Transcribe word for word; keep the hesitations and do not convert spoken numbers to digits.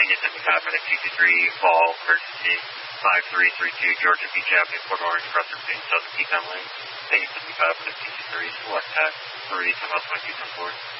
seventy-five minute T C three, fall, emergency, five three three two, Georgia Beach Avenue, Port Orange, Crossing Southern Pecan Lane. Thank you, seventy-five minute T C three, select tax, three, come out twenty-two from four.